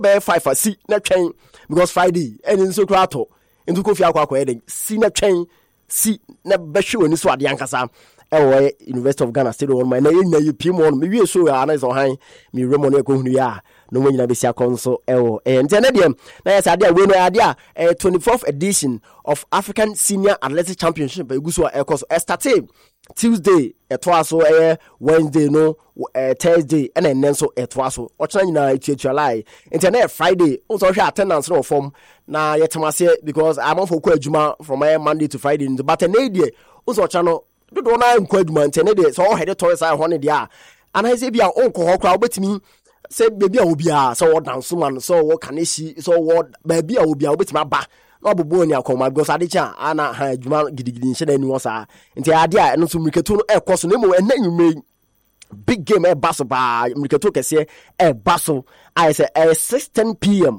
be 5 for see na twen because Friday any nso kra to ntu kofi akwa eden see na twen see na be hwe oni so ade ankasa ewo University of Ghana Stadium my na you pim on me wie so ya na so han me remo na ko hunu ya no mo nyina be sia konso ewo ente dem na yes ade we no ade 24th edition of African Senior Athletics Championship eguso ekoso start Tuesday etwaso Wednesday no Thursday and then so etwaso ochana nyina etuatualai ente na Friday also hwe attendance no form na yetemase because I'm on for adwuma from Monday to Friday but na die also ochano do na nkwaduma ntene de so head to say ho ne dia ana say bia onko ho kra obetimi say baby a obia so dance man so wo kaneshi so wo baby a obia obetimi aba na obobo ni akoma because adecha ana ha adwuma gidigidi nche na anu osa nti ade a no so mriketo no ekoso na mo enanyume big game baso ba mriketo kese baso I say 6:10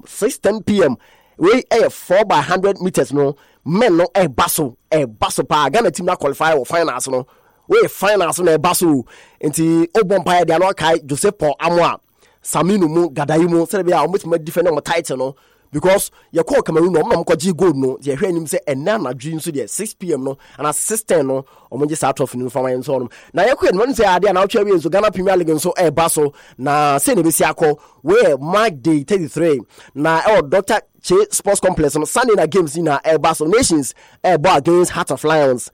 p.m. we 4x100 meters no men no baso pa Ghana team na qualify for finals no we finals no baso enti obompa de no kai Joseph Paul Amoa Saminu mu Gadayimu say be a ometima defend on title no because you call Cameroon no mo kwaji gold no ye hwe anim say enna na dream so de 6 p.m. no and at 6:10 no omo je start off no from my so no na ye kwen no say ade na otwa we so Ghana Premier League so baso na say ne be si akọ we March day 33 na Dr. Che Sports Complex on Sunday night games in Basso Nations ball against Heart of Lions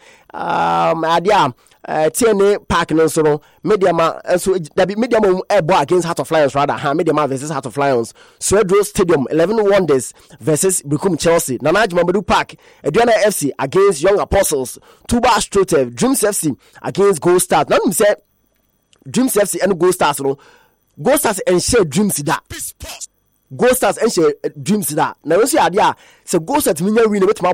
adia TNA Park no so no Mediama so that be Mediama ball against Heart of Lions rather Mediama versus Heart of Lions Swedro Stadium 11 Wonders versus Bukum Chelsea Nana Jumadu Park Aduana FC against Young Apostles Tuba Strotev Dreams FC against Gold Stars now me say Dreams FC and Gold Stars no Gold Stars and share Dreams that Gold Stars and share Dreams that na we see ade say Gold Stars minya win betuma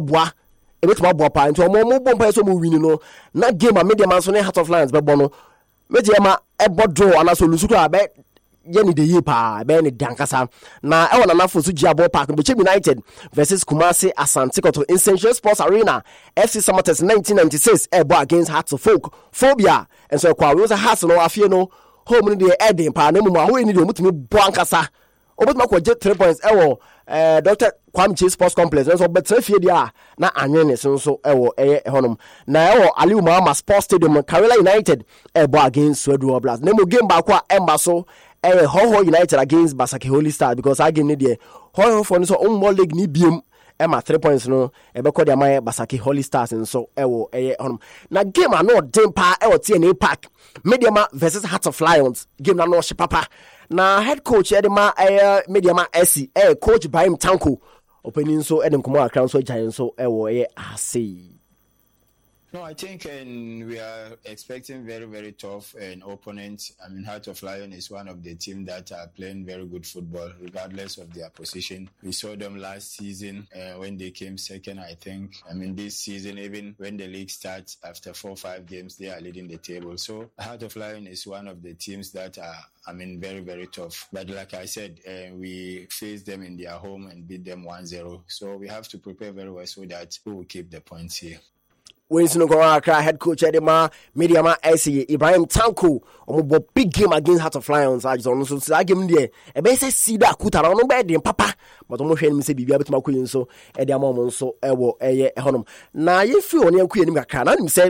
boa pa nti omo bompa so mo win no na game a media man so ne Heart of Lions be bo no meje ma ebo draw ana so lusuku abe ye ni de ye pa be ni dankasa na e wona na fo so Gia Ball Park Bechem United versus Kumasi Asante Kotoko Essential Sports Arena FC Samatex 1996 ebo against Hearts of Folk Phobia and so kwa we say Hearts no afie no home ni de Eden pa na mu aho ni de mutumi bo ankasa obetuma ko get 3 points ewo Dr. Kwame Che Sports Complex so betre fie dia na anwene so ewo honom na ewo Ali Umama Sports Stadium Karela United ebo against Swedru Blast na mo game ba kwa emba so Hoho United against Basake Holy Stars because I game ni de Hoho for no so on league ni biem Emma 3 points no ebeko dia my Basake Holy Stars so ewo honom na game ano dem pa ewo TNA Park Mediama versus Heart of Lions game na no she papa na head coach edema Mediama SC coach Baim Tanko opening so edem komo akran so giant so ewo ase. No, I think we are expecting very, very tough opponents. I mean, Heart of Lion is one of the teams that are playing very good football, regardless of their position. We saw them last season when they came second, I think. I mean, this season, even when the league starts, after 4 or 5 games, they are leading the table. So, Heart of Lion is one of the teams that are, very, very tough. But like I said, we faced them in their home and beat them 1-0. So, we have to prepare very well so that we will keep the points here. Wins no go Accra head coach Edema Mediama SC Ibrahim Tanko omo big game against Heart of Lions I just on so that game there e be say sida kuta na no be dem papa but omo hwe ni say bibia betuma koyin so e dey amom so ewo honom na ye fi oni anku ni kakra na nim say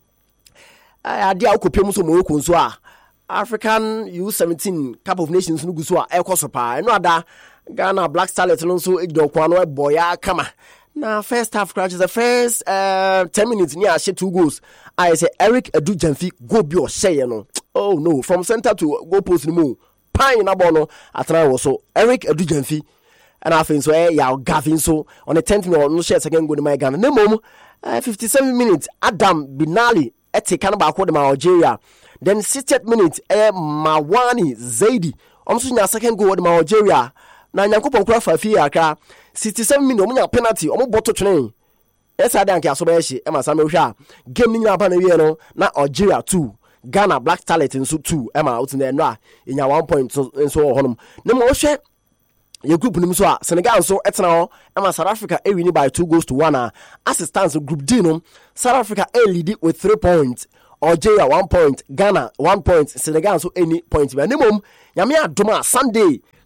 ade a okopem so Morocco so a African U17 Cup of Nations no gu so a ekoso pa no ada Ghana Black Starlet no so ejidokwa no boya kama. Now, first half crash is the first 10 minutes near she 2 goals. I say Eric Edu Jamfi go be or say no. Oh no, from center to go post no more. Pine na bono atra was so Eric Edu Jamfi and I think so ya Gavin so on the 10th minute no share second go to my Ghana. No 57 minutes Adam Binali ete kan ba ko de Algeria. Then 60th minute Mawani Zaidi almost nya second goal de Algeria. Na Nyankopon kura fa fie aka 67 minutes omunya penalty omo boto twene esa dan kia so be hye e ma sa me hwa game ni nya pa na wie no na Algeria 2 Ghana Black Starlet nso 2 e ma out na no a enya 1 point nso honum na mo hwe ye group nim so a Senegal nso etena ho e ma South Africa e win by 2-1 assistance group D no South Africa lead with 3 points Algeria 1 point Ghana 1 point Senegal nso any point ba nemom nyame adoma Sunday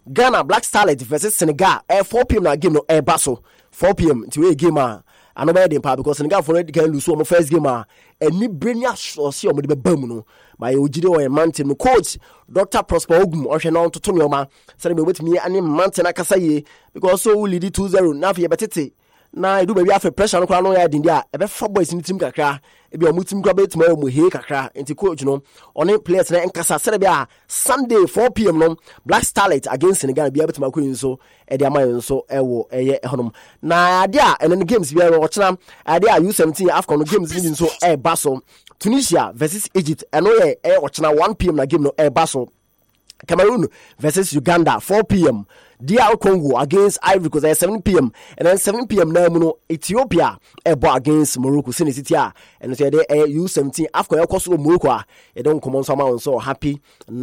Ghana Black Starlet versus Senegal 4 p.m. na game no baso 4 p.m. to a game anobaya dem pa because Senegal for ready can lose one first game any brenya so see omo de bam no by Ojide or Mountain coach Dr. Prosper Ogum ohwe na ontoto neoma say be wetimi ani Mountain akasa ye because so lead 2-0 na fe betete na edu baby afa pressure no kwa no ya dindi a ebe fa boys ni team kakra ebi o mutim kwa betima o mu he kakra enti coach no on players na enkasa say be a Sunday 4 p.m. no Black Starlet against Senegal be betima ko nso e de amayo nso ewo eye honom na ade a enen games bi o chena ade a U17 AFCON games ni nso baso Tunisia versus Egypt eno ye o chena 1 p.m. na game no baso Cameroon versus Uganda 4 p.m. DR Congo against Ivory Coast at 7 p.m. and then 7 p.m. now Ethiopia against Morocco City City and so they U17 after Kosovo Morocco they don't come on someone so happy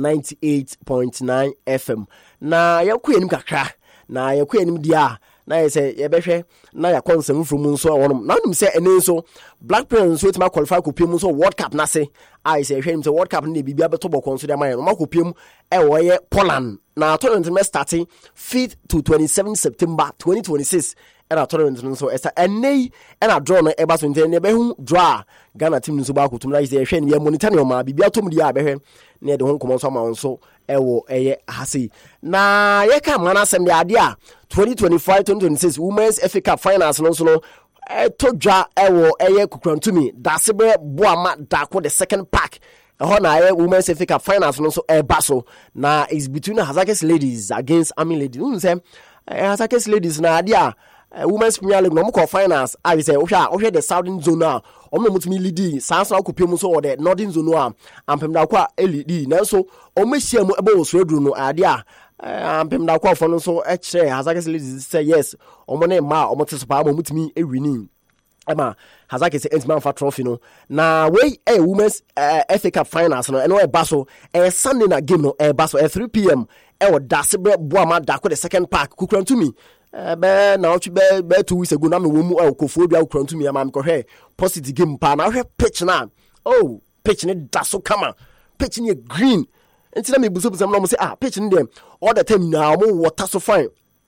98.9 FM na yakwe nim kakra na yakwe nim dia na say yebehwe na ya consem from nso wonum na nim say ene so Black Prince so tima qualify ko piem so World Cup na say I say hwe nim say World Cup na bibia beto bokon so de man no ko piem wo ye Poland na tournament me starting 5th to 27 September 2026 and our tournament so esta ene and a draw no e ba so ntene be hu draw Ghana team nso ba ko tum na say hwe nim ye monitor no ma bibia tom dia behwe na de ho komo so ma so ewo eye hasi na ye ka mana asem de ade a 2025-2026 Women's FA Cup Finals no so no todwa ewo eye kukrantumi dasebe boama dako the second pack na Women's FA Cup Finals no so baso na is between Hazakes Ladies against Army Ladies. Say Hazakes Ladies na ade a Women's Premier League no mo finals I say ohwe the Southern Zone now omo mutumi lead sansa akopem so the Northern Zone no ampem da kwa lead na so omo hia mu ebe wo so aduru no ade a ampem da kwa fo no so kire Hazakes Ladies say yes omo na ma omo tesopa omo mutumi ewini ema Hazakes Entman for trophy no na we Women's FA Cup Finals no eno baso Sunday na game no baso 3 p.m. wo dasebe boama dako the second pack kukrantumi be na ochi be 2 weeks ago na me wo mu akofo bia kukrantumi am ko hwe positive game pa na hwe pitch na pitch ni daso kama pitch ni green enti na me buso na mo say pitch ni dem all the time na mo water so fine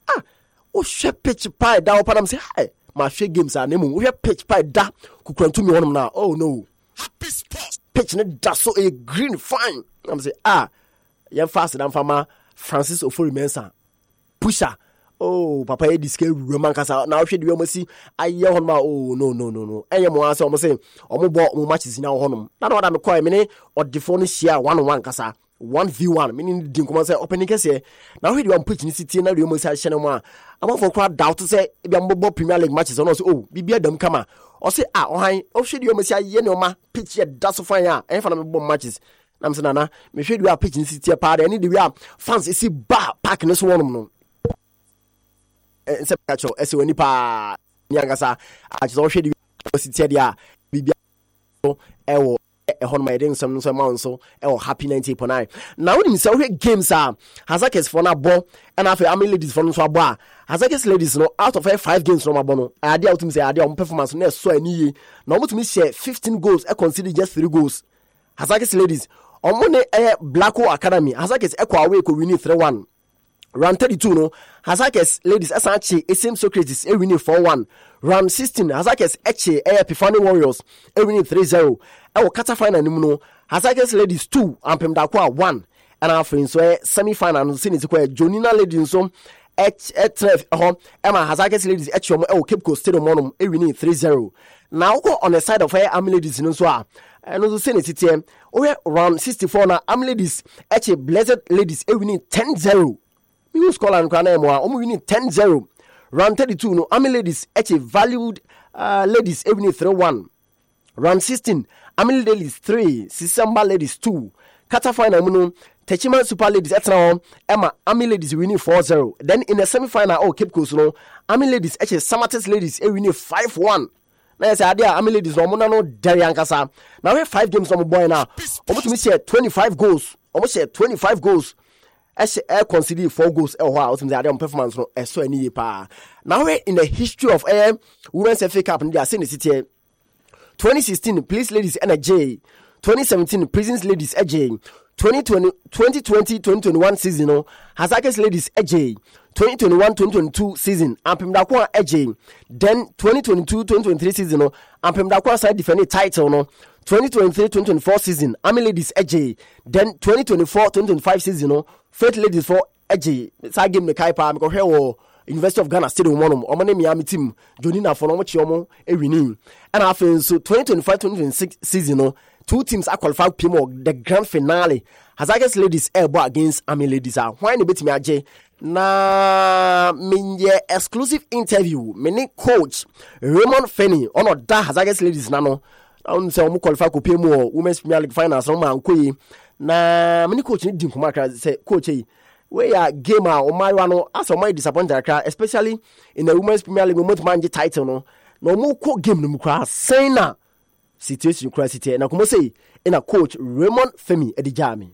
o hwe pitch pa da opa na say hi ma hwe games na mo hwe pitch pa da kukrantumi wonum na no happy sports pitch ni daso a green fine am say ya fast dan fama Francis Ofori-Mensah pusher papa e diske roman kasa na hwe de we masi aye honma no enye mo asa o say o mo bo mo matches na honum na do da me call me ne odifo no share 1-on-1 kasa 1v1 meaning din kuma say opening kase na hwe de we pitch ni city na de we masi ahye ne mo am for crowd doubt say e bia mbo Premier League matches no say bibia dam kama o say ohan o hwe de we masi aye ne o ma pitch ye da so fine en fa na me bo matches na mse nana me hwe de we pitch ni city pa de ni de we fans isi ba pack ne so wonum no sepkacho ese woni pa nyangasa achizo hwe de city dia bibia ewo ehon my den some so ma so ewo happy 90.9 now when say hwe games Hazakes for na bo and afa Army Ladies for no so abo Hazakes Ladies no out of 5 games no ma bo no ade out me say ade on performance na so ani na omo to me share 15 goals e consider just 3 goals Hazakes Ladies omo ne Blacko Academy Hazakes ekwa away ko win 3-1 round 32 no Hazakes Ladies asanche SM Socrates winning 4-1 round 16 Hazakes eche Epiphany Warriors winning 3-0 ewo quarter final nim no Hazakes Ladies 2 ampem da kwa 1 and after so semi final no since kwa Jonina Ladies so tref Emma Hazakes Ladies eche ewo Cape Coast Stadium monum winning 3-0 now go on the side of Army Ladies no so and also since it round 64 na Army Ladies eche Blessed Ladies winning 10-0 you score and kana mo omo winning 10-0 round 32 no Army Ladies valued ladies winning 3-1 round 16 Army Ladies 3 Sisamba Ladies 2 quarter final no Techima Super Ladies Emma Army Ladies winning 4-0 then in the semi final Cape Coast no Army Ladies Samates Ladies winning 5-1 na say ade Army Ladies no mo na no dere ankasa na we 5 games no boy na omo to me share 25 goals omo share 25 goals consider 4 goals on performance no so any pa now we in the history of Women's FA Cup in the city 2016 Police Ladies NJ 2017 Prisons Ladies AJ 2020-2021 season no Hazakes Ladies AJ 2021-2022 season Ampemdakwa AJ then 2022-2023 season no Ampemdakwa side defending title no 2023-2024 season Army Ladies AJ then 2024-2025 season no Faith Ladies for AJ side game the Kaipa me ko University of Ghana Stadium monum omane Miami team Jonina for no chi omo e winning and after so 2025-2026 season no two teams are qualified PMO the grand finale Hazakes Ladies elbow against Army Ladies why ne betimi age na minye exclusive interview many coach Raymond Fenny ono da Hazakes Ladies na no on say omo qualify ko PMO Women's Premier League finals no man koyi na many coach ni din kuma kra say coach yi we are game o mayo no as o my disappointed kra especially in the Women's Premier League moment manage title no mo ko game no mu kra say na situation kra city na komo say in a coach Raymond Femi Edijami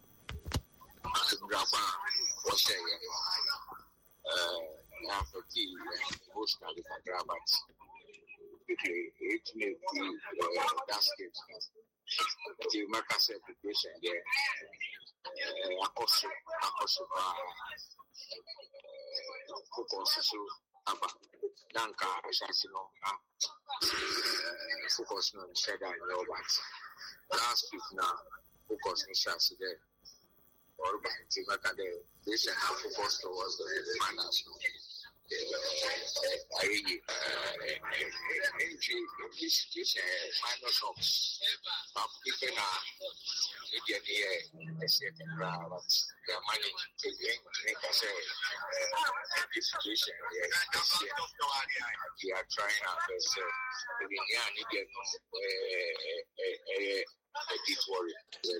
Danka Shasino focus on Shada and Robert. Last week now, focus on Shasi there. Or by Timaka, they should have focus towards the finals. I really this minor knocks. But people are Indian here, they say their money to make us this situation. We are trying our best. We need a bit worried.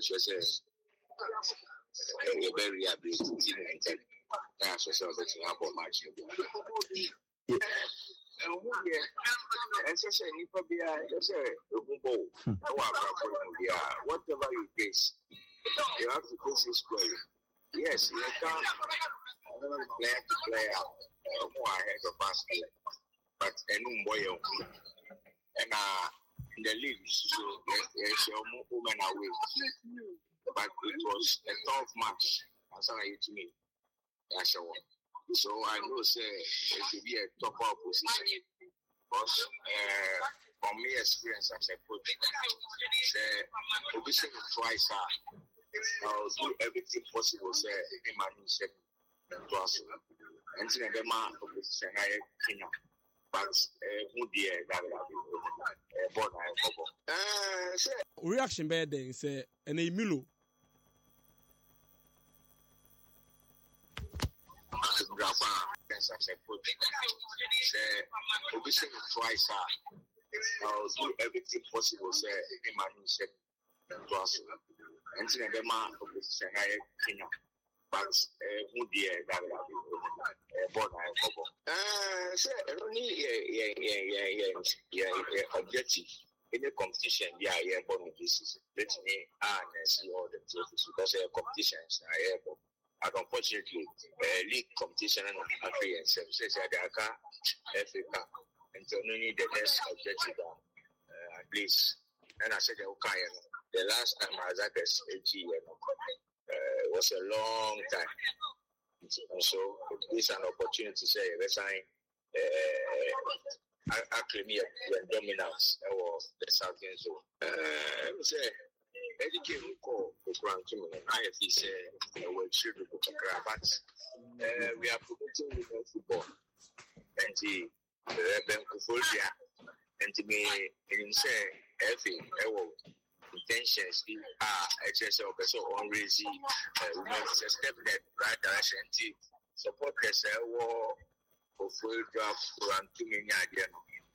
We're very happy to see the that's what I was about match. Whatever you face, you have to face this way. Yes, you can't play out more ahead of us, but any boy and in the league, so there's more women away. But it was a tough match. That's how it to me. That's all. So I know say it will be a top position. Because from my experience as a coach, say position twice I'll do everything possible. Say in my new to us. And then the man position I Kenya. But who dear that will be reaction bad then say and a Milo. Position twice I'll do everything possible. Say in my new to us. And then the man position I Kenya. But who dear that will be say only objective in the competition. Yeah, born this is let me see all the trophies because competitions are unfortunately league competition and country and services at the Africa and only the next objective at least. And I said the last time I was at SAG was a long time. And so this is an opportunity to say let's sign actually dominance or the Southern zone. I would say educating call for granting I have this children but we are promoting women football and the Benkophobia and to me in say everything intentions HSL also on raising women's step that right direction to support the war of full draft around 2 million ideas.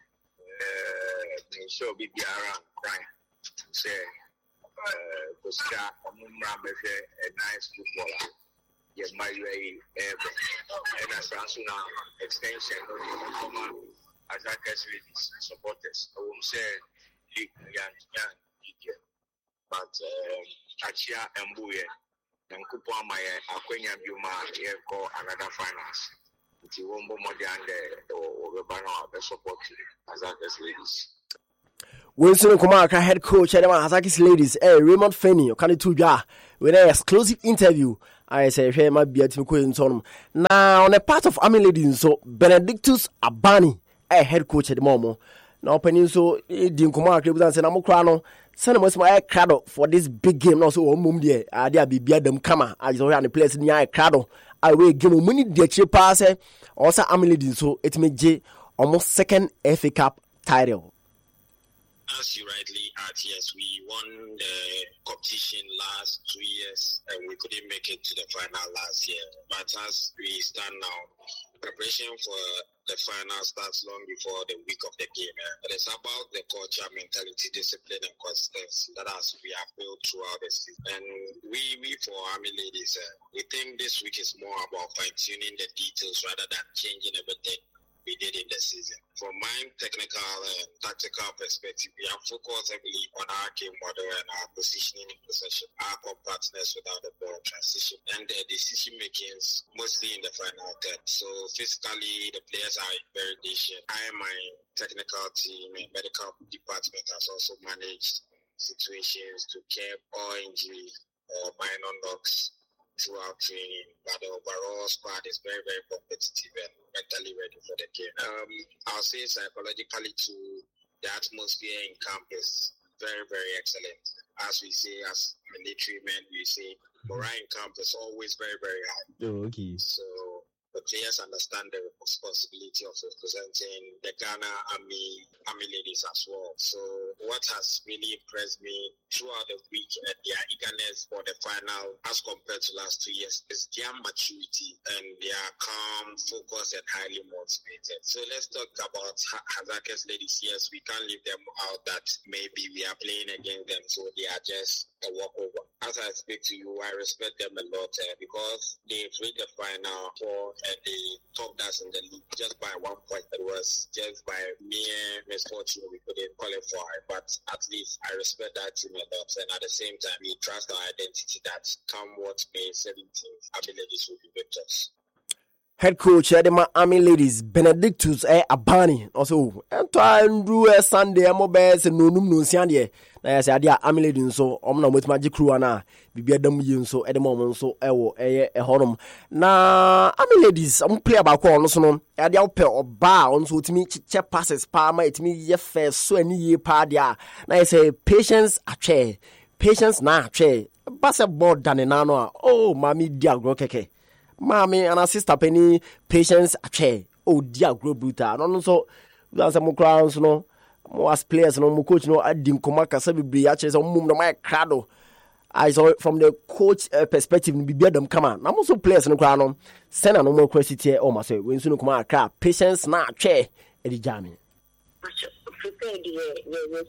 Sure be around right say Costa a nice footballer. Yes, my way and as now extension of as I guess supporters. I won't say young. But Achia and Buye and Kupa Maya Aquania Buma here call another finance. It's Wombo Modiande or Rebano, the support as others ladies. Winston Kumaka head coach at the Hazakis Ladies, Raymond Fenny, Kanituja, with an exclusive interview. I say, hey, my beard to Queen Sonum. Now, on a part of Army Ladies, so Benedictus Abani, a head coach at the moment. Now, Peninso, Dim Kumaka, and Senamokrano, send us my cradle for this big game. Also, Mumdia, I dare be them Kama. I just ran the place near cradle. I will give money, dear chip pass, also Army Ladies, so it may J almost second FA Cup title. As you rightly add, yes, we won the competition last 2 years and we couldn't make it to the final last year. But as we stand now, preparation for the final starts long before the week of the game. It is about the culture, mentality, discipline, and consistency that as we have built throughout the season. And we for Army Ladies, we think this week is more about fine-tuning the details rather than changing everything we did in the season. From my technical and tactical perspective, we have focused heavily on our game model and our positioning in possession, our compactness without the ball transition, and the decision makings mostly in the final third. So physically, the players are in very decent. I and my technical team and medical department has also managed situations to curb all injury or minor knocks throughout training, but the overall squad is very, very competitive and mentally ready for the game. I'll say psychologically too, the atmosphere in camp is very, very excellent. As we say, as military men, we say morale in camp is always very, very high. Oh, okay. So the players understand the responsibility of representing the Ghana Army Ladies as well. So what has really impressed me throughout the week and their eagerness for the final as compared to last 2 years is their maturity and their calm, focused and highly motivated. So let's talk about Hazakis Ladies. Yes, we can't leave them out that maybe we are playing against them, so they are just a walkover. As I speak to you, I respect them a lot because they've reached the final for the top that's in the league just by 1 point. It was just by mere misfortune we couldn't qualify, but at least I respect that team a lot, and at the same time we trust our identity that come what may 17th Army Ladies will be victors. Head coach Edema Army Ladies Benedictus Abani also Andrew Sunday Amobes and Nunum Nusiande. I said, Army Ladies so omna with magic crew ana be adam yin so at the moment so a honum. Na Army Ladies play about corner so no at the upper or bar on so to me check passes palma it me ye first so any ye padia. Na I say patience a chair. Patience na chair. Basketball done in ano. Oh mami diagro keke. Mommy and her sister Penny, patience a chair. Oh, dear, grow brutal. No, so that's some crowns, no more as players, no more coach, no, I didn't come back as every actually some mum, no, my crowd. I saw it from the coach perspective, be better them come on. I'm also players no crown, send no more question here. Oh, my say, when soon come out, crowd, patience, not chair, Eddie Jamie. Prepare the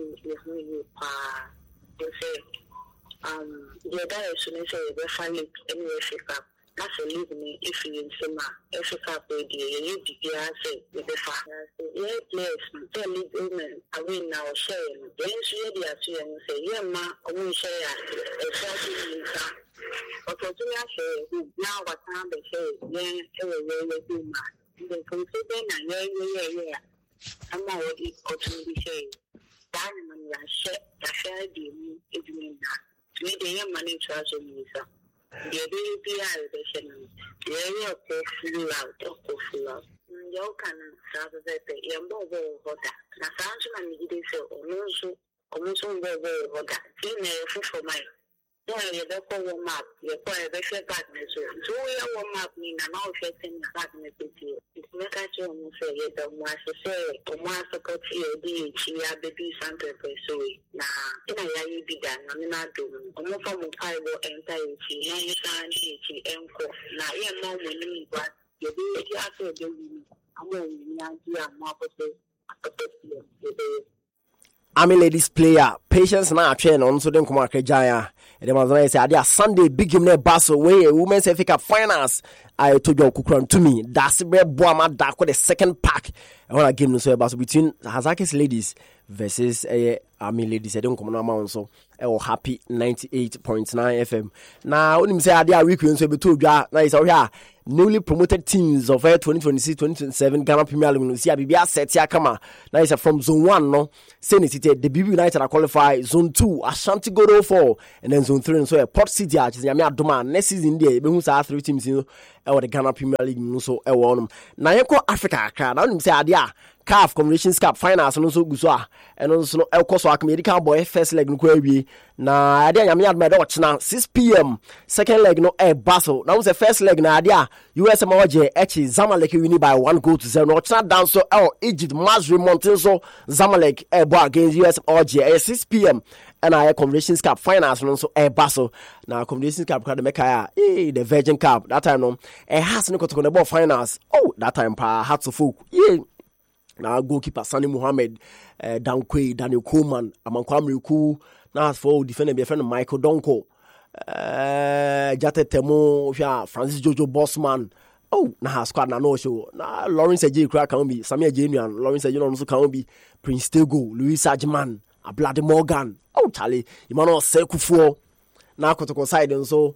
the other is to say, we find it anyway, that's a living if you in summer, every cup with you be answer with the father. Yeah, players, tell me, women, I will now share. Then she had and say, yeah, ma, I will share a certain but what you say, now what time they say, yeah, every do ma. They consider, yeah. I'm not what it's ultimately saying. Diamond, I share the evening. Me, the young money charge of me, sir. The BPI, the same. The area of full out. You can have a young boy or that. Now, Sancho and he say, almost over that. See, for my. You don't warm up. You're quite a better partner. So, you warm up me and all setting the partner with you. It's not that you almost say, you don't want to say, or want to cut your she had the be something for so. Now, in a year, be done. I'm not doing. I'm not from Cairo entirety. Now, you can't see encore. Now, you're more money, but you do it after the women. I'm going to more Army Ladies player, patience na train on so dem kuma Jaya. And them say Sunday big game ne basso way women's FA Cup finals. I told you Kukran to me. That's where Boama Dark with the second pack. I want to game no so about between Hazaki's ladies versus ladies. I don't come on amount so happy 98.9 FM. Now when you say I week so be told you nice here newly promoted teams of 2026-2027 Ghana Premier League. See Abibia set here come now is from zone 1 no Senate City the BB United are qualify zone 2 Ashanti Godo 4 and then zone 3 so Port City is Yami Adoma next season there be who say 3 teams the Ghana Premier League so e won na yeko Africa kra now you say adia CAF Confederations Cup finals no so guso and also no elko so American boy first leg no kwawie na adia Yami Adoma do china 6 p.m. second leg no Basel now say first leg na adia USM Oje Zamalek winning by 1-0 no china down so Egypt mass remonting so Zamalek boy against USM Oje 6 p.m. and I Confederations Cup finals no so Basel na Confederations Cup crowd make the Virgin Cup that time no has no to the ball finals that time pa had to folk na goalkeeper Sani Mohammed Dankwe Daniel Coleman Amankwame Ku na for defender be friend Michael Donko Jate Temo Francis Jojo Bossman na squad na no show na Lawrence J Crack can be Samuel Junior Lawrence J also can be Prince Tego Louis Ajman Ablade Morgan Charlie Emmanuel Sekufo na kotoko side so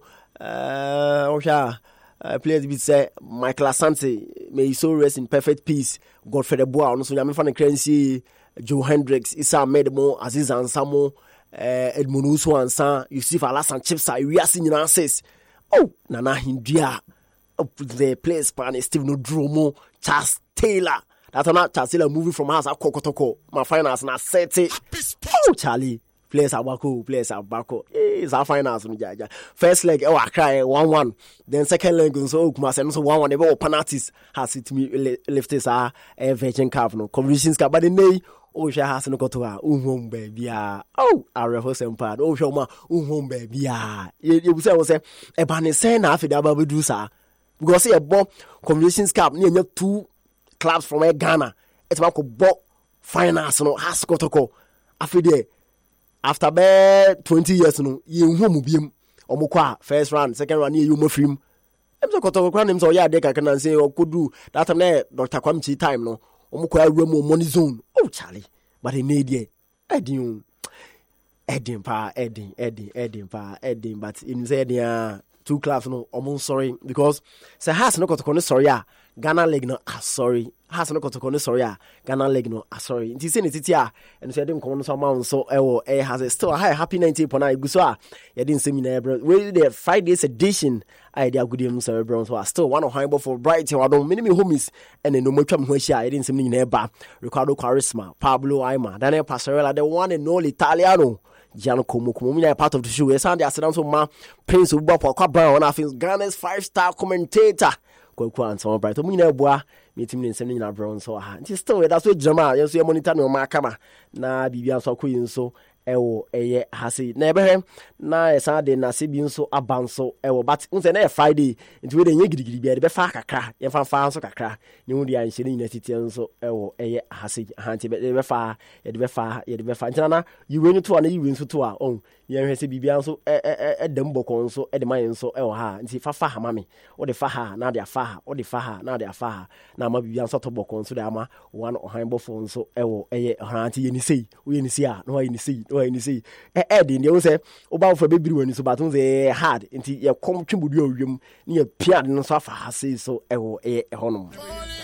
players be say Michael Asante may he so rest in perfect peace Godfrey Boa no so nyame fa ne kransi Joe Hendricks Isa Medmo Aziz Ansamo Edmund Uso Ansa Yusuf Alasan Chipsa Iwiasi nyina says Nana Hindia the players pan Steve Nodromo Charles Taylor that's not Charles Taylor movie from house Kokotoko my finals na set it Charlie players are bako it's our finals first leg I cry 1-1 then second leg so kuma say no so 1-1 they penalties has it me left is Virgin Cup no Confederations Cup but the she has no go to home baby I rehearse some part show ma home baby you say e ban say na afi da ba do sa because e bo Confederations Cup near 2 clubs from Ghana it's ma ko bo finals no has go to go afi there after 20 years no ye home biem omukwa first round second round ye you film em so kotoko kran em so ya de ka kan say okodu that time na Dr. Kwamchi time no omukwa awura money zone Charlie but he need ye edin pa but in say there 2 clubs no sorry because say has no kotoko no sorry Ghana League no sorry has no kotoko no sorry Ghana League no sorry nti say netitia and say dem come no so amount so has still a high happy 90.9 guso ye din seminar we the Friday's edition idea good dem so bro so still one of high for Brighton wadon mini homies and no matwam ho hia ye din sem ni ba Ricardo Quaresma Pablo Aima Daniel Pasarella the one and only Italiano Gianno Komo we are part of the show yes and the accident so ma Prince Uba kwa Brown I think Ghana's 5-star commentator Kwaku and some bright we na boa meeting in sending na Brown so it's still that's what Jama you so monitor no ma kama na bibia so koyin so eye hasi na ebe na esa de na se bi nso abanso but unse na Friday nti we de nye gidigidi bia de be fa kakra ye fa so kakra ne hu de anhye ni natiti nso eye hasi hanti be fa ye de be fa ntina na yiwe ni to na yiwe nso to ye hwe se bibia nso edam boko nso de man nso ha nti fa ha mame wo de fa ha na de fa ha wo de fa ha na de fa ha na ma bibia nso to boko nso de ama one ohan bofo nso eye hanti ye ni sei wo ye ni sei a no ye ni sei you see Eddie you say oba for baby when so baton say hard nti ye kom twembudu awiem ne ye pia no so afa ha sei so honum